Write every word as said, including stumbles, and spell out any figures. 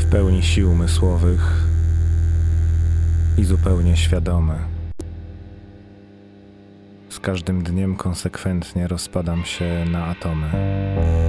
w pełni sił umysłowych i zupełnie świadomy. Z każdym dniem konsekwentnie rozpadam się na atomy.